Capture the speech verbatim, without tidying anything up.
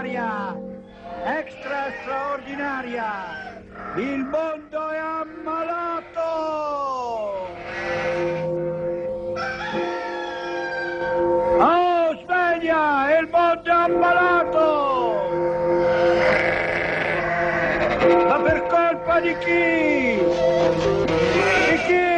straordinaria, extra straordinaria. Il mondo è ammalato! Oh, sveglia! Il mondo è ammalato! Ma per colpa di chi? Di chi?